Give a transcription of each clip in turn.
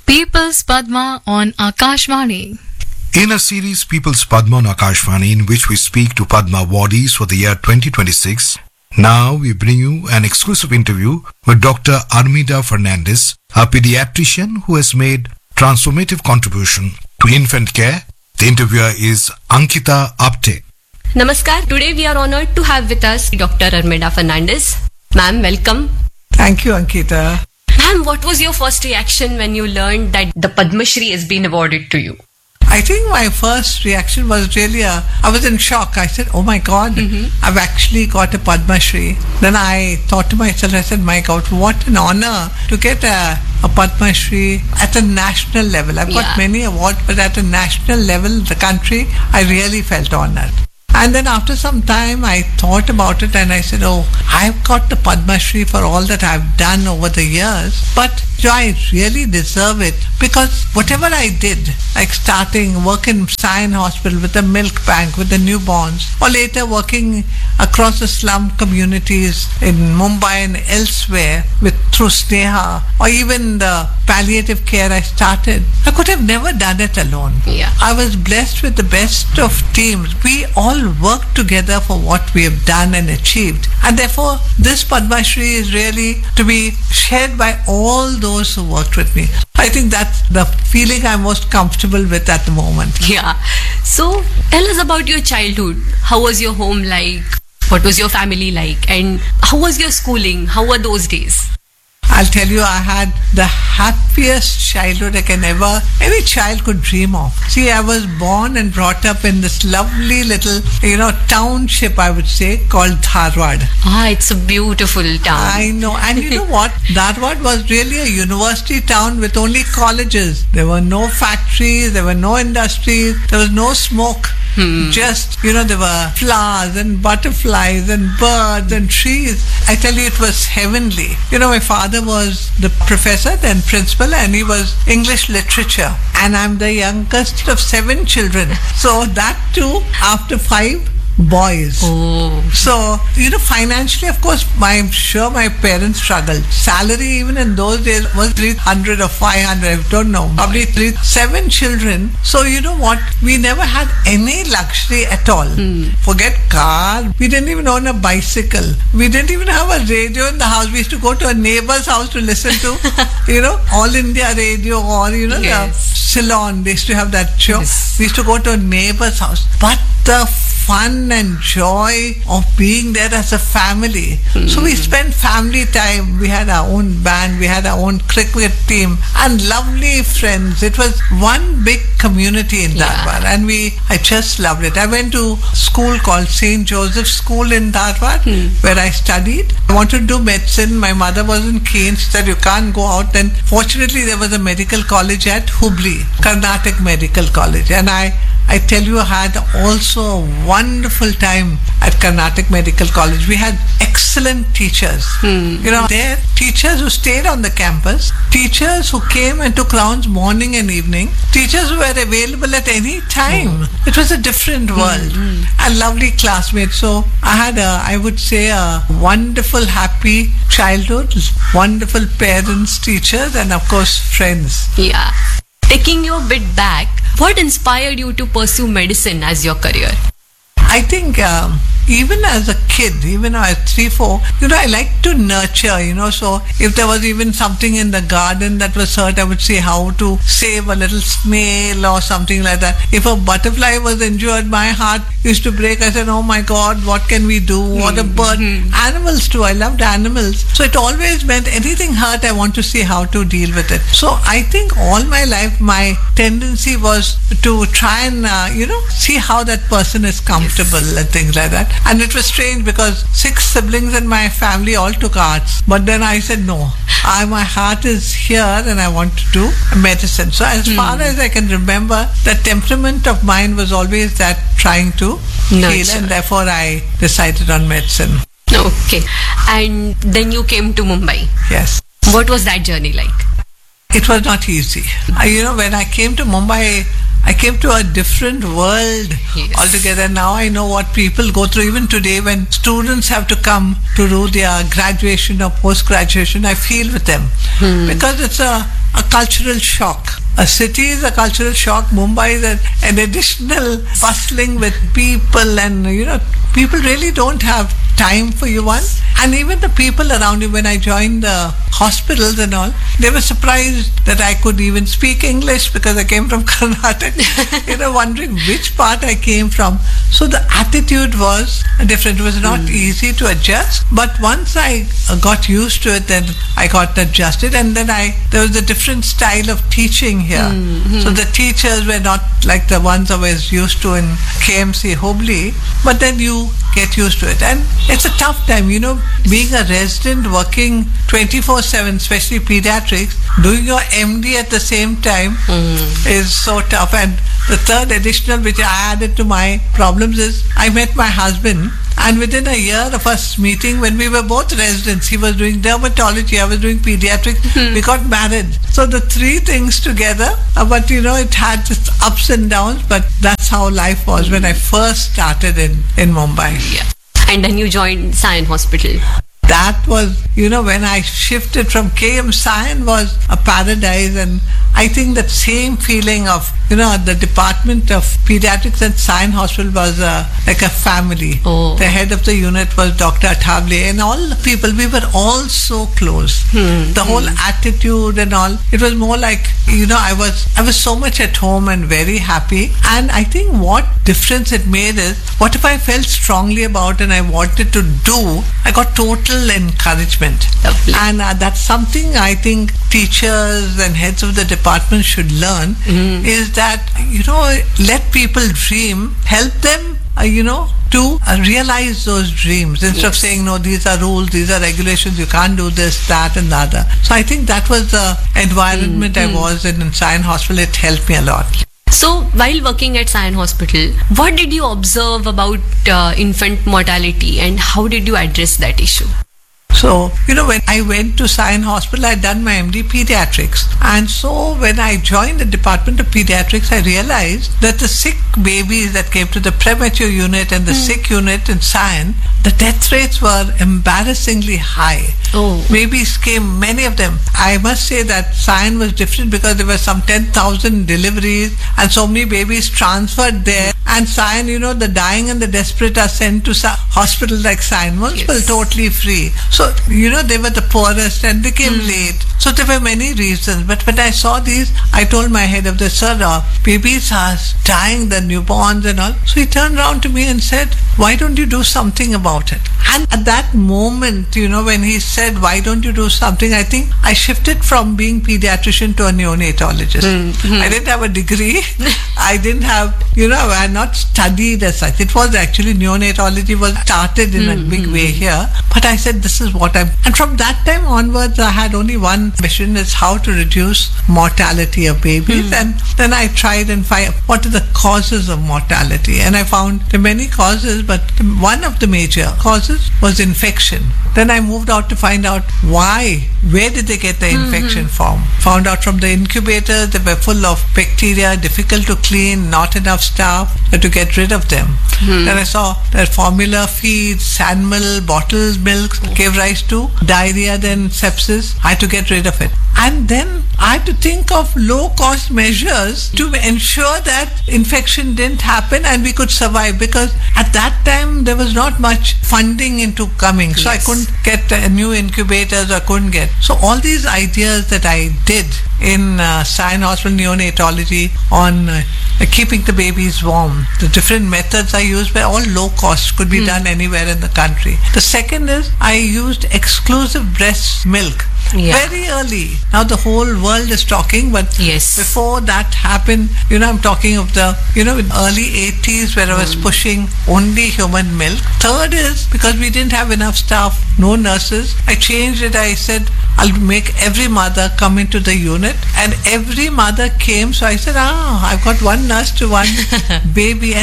People's Padma on Akashvani. In a series People's Padma on Akashvani, in which we speak to Padma awardees for the year 2026, now we bring you an exclusive interview with Dr. Armida Fernandez, a pediatrician who has made transformative contribution to infant care. The interviewer is Ankita Apte. Namaskar. Today we are honored to have with us Dr. Armida Fernandez. Ma'am, welcome. Thank you, Ankita. Ma'am, what was your first reaction when you learned that the Padma Shri has been awarded to you? I think my first reaction was really I was in shock. I said, oh my God, I've actually got a Padma Shri. Then I thought to myself, I said, my God, what an honor to get a Padma Shri at a national level. I've got many awards, but at a national level, the country, I really felt honored. And then after some time, I thought about it and I said, oh, I've got the Padma Shri for all that I've done over the years, but do I really deserve it? Because whatever I did, like starting work in Sion Hospital with the milk bank, with the newborns, or later working across the slum communities in Mumbai and elsewhere through Sneha, or even the palliative care I started, I could have never done it alone. Yeah. I was blessed with the best of teams. We all worked together for what we have done and achieved. And therefore, this Padma Shri is really to be shared by all those who worked with me. I think that's the feeling I'm most comfortable with at the moment. Yeah. So, tell us about your childhood. How was your home like? What was your family like? And how was your schooling? How were those days? I'll tell you, I had the happiest childhood any child could dream of. See, I was born and brought up in this lovely little, township, I would say, called Dharwad. It's a beautiful town. I know. And you know what? Dharwad was really a university town with only colleges. There were no factories, there were no industries, there was no smoke. Just, there were flowers and butterflies and birds and trees. I tell you, it was heavenly. My father was the professor, then principal, and he was English literature. And I'm the youngest of 7 children. So that too, after 5 boys. Oh. So, financially, of course, I'm sure my parents struggled. Salary, even in those days, was 300 or 500, I don't know. Probably 7 children. So, you know what? We never had any luxury at all. Forget car. We didn't even own a bicycle. We didn't even have a radio in the house. We used to go to a neighbor's house to listen to, All India Radio or, the Ceylon. They used to have that show. Yes. We used to go to a neighbor's house. But the fun and joy of being there as a family. So we spent family time. We had our own band, we had our own cricket team, and lovely friends. It was one big community in Dharwad, and I just loved it. I went to school called St. Joseph's School in Dharwad, where I studied. I wanted to do medicine. My mother wasn't keen. She said, you can't go out. Then fortunately, there was a medical college at Hubli, Karnataka Medical College, and I tell you, I had also a wonderful time at Karnataka Medical College. We had excellent teachers. There teachers who stayed on the campus, teachers who came and took rounds morning and evening, teachers who were available at any time. It was a different world. And lovely classmates. So I had I would say, a wonderful, happy childhood, wonderful parents, teachers, and of course, friends. Yeah. Taking you a bit back, what inspired you to pursue medicine as your career? I think even as a kid, even when I was 3-4, I like to nurture, so if there was even something in the garden that was hurt, I would say how to save a little snail or something like that. If a butterfly was injured, my heart used to break. I said, oh my God, what can we do? What a bird. Animals too, I loved animals. So it always meant anything hurt, I want to see how to deal with it. So I think all my life, my tendency was to try and, see how that person is comfortable and things like that. And it was strange because 6 siblings in my family all took arts. But then I said, no, my heart is here and I want to do medicine. So as far as I can remember, the temperament of mine was always that trying to heal, and therefore I decided on medicine. Okay. And then you came to Mumbai. Yes. What was that journey like? It was not easy. When I came to Mumbai, I came to a different world altogether. Now I know what people go through. Even today, when students have to come to do their graduation or post-graduation, I feel with them because it's a cultural shock. A city is a cultural shock. Mumbai is an additional bustling with people, and people really don't have time for you. And even the people around you, when I joined the hospitals and all, they were surprised that I could even speak English because I came from Karnataka, wondering which part I came from. So the attitude was different. It was not easy to adjust, but once I got used to it, then I got adjusted, and then there was a different style of teaching here. So the teachers were not like the ones I was used to in KMC Hubli, but then you get used to it. And it's a tough time, being a resident working 24/7, especially pediatrics, doing your MD at the same time is so tough. And the third additional which I added to my problems is I met my husband, and within a year of us meeting, when we were both residents, he was doing dermatology, I was doing pediatrics, we got married. So the three things together, but it had just ups and downs, but that's how life was when I first started in Mumbai. Yeah. And then you joined Sion Hospital. That was, when I shifted from KM, Sion was a paradise, and I think that same feeling of, the Department of Pediatrics at Sion Hospital was like a family. Oh. The head of the unit was Dr. Athavle, and all the people, we were all so close. The whole attitude and all, it was more like, I was so much at home and very happy. And I think what difference it made is, what if I felt strongly about and I wanted to do, I got total encouragement. Lovely. And that's something I think teachers and heads of the department should learn, is that, let people dream, help them, to realize those dreams instead of saying, no, these are rules, these are regulations, you can't do this, that and the other. So I think that was the environment I was in Sion Hospital. It helped me a lot. So, while working at Sion Hospital, what did you observe about infant mortality, and how did you address that issue? So, when I went to Sion Hospital, I had done my MD Pediatrics. And so, when I joined the Department of Pediatrics, I realized that the sick babies that came to the premature unit and the sick unit in Sion, the death rates were embarrassingly high. Oh. Babies came, many of them. I must say that Sion was different because there were some 10,000 deliveries and so many babies transferred there. And Sion, the dying and the desperate are sent to hospitals like Sion. Most were totally free. So, they were the poorest and they came late. So there were many reasons. But when I saw these, I told my head of the babies are dying, the newborns and all. So he turned around to me and said, why don't you do something about it? And at that moment, when he said, why don't you do something, I think I shifted from being pediatrician to a neonatologist. I didn't have a degree. I didn't have, I had not studied as such. It was actually neonatology was started in a big way here. But I said, this is what and from that time onwards, I had only one mission, is how to reduce mortality of babies. And then I tried and find what are the causes of mortality. And I found there are many causes, but one of the major causes was infection. Then I moved out to find out why, where did they get the infection from? Found out from the incubators, they were full of bacteria, difficult to clean, not enough staff to get rid of them. Then I saw that formula feeds, animal bottles, milk gave rise to diarrhea, then sepsis. I had to get rid of it. And then I had to think of low-cost measures to ensure that infection didn't happen and we could survive, because at that time there was not much funding into coming. So I couldn't get new incubators, I couldn't get. So all these ideas that I did in Sion Hospital neonatology on keeping the babies warm, the different methods I used were all low cost, could be done anywhere in the country. The second is I used exclusive breast milk. Very early. Now the whole world is talking, but before that happened, I'm talking of the, early 80s where I was pushing only human milk. Third is because we didn't have enough staff, no nurses. I changed it. I said, I'll make every mother come into the unit, and every mother came. So I said, I've got one nurse to one baby. And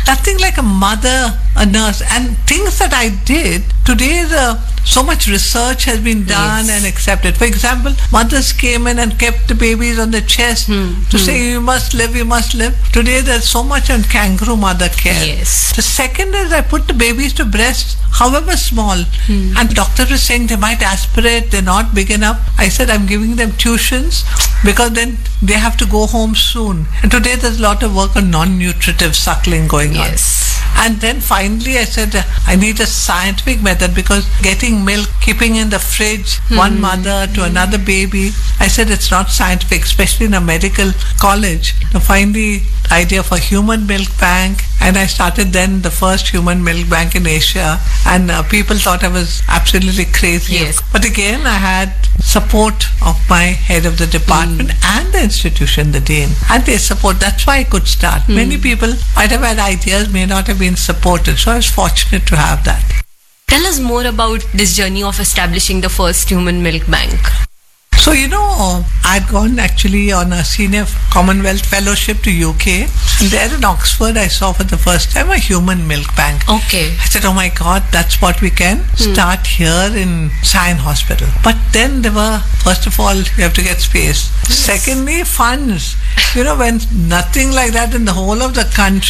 Nothing like a mother, a nurse, and things that I did. Today, so much research has been done and accepted. For example, mothers came in and kept the babies on the chest to say, you must live, you must live. Today, there's so much on kangaroo mother care. Yes. The second is I put the babies to breast, however small, and doctor was saying they might aspirate, they're not big enough. I said, I'm giving them tuitions because then they have to go home soon. And today, there's a lot of work on non-nutritive suckling going on. Yes. And then finally I said, I need a scientific method because getting milk, keeping in the fridge, one mother to another baby, I said it's not scientific, especially in a medical college. So finally, idea for human milk bank, and I started then the first human milk bank in Asia, and people thought I was absolutely crazy. Yes. But again, I had support of my head of the department and the institution, the dean, and their support. That's why I could start. Many people might have had ideas, may not have been supported, so I was fortunate to have that. Tell us more about this journey of establishing the first human milk bank. So, I'd gone actually on a senior Commonwealth fellowship to UK, and there in Oxford I saw for the first time a human milk bank. Okay. I said, oh my God, that's what we can start here in Sion Hospital. But then there were, first of all, you have to get space. Secondly, funds. When nothing like that in the whole of the country,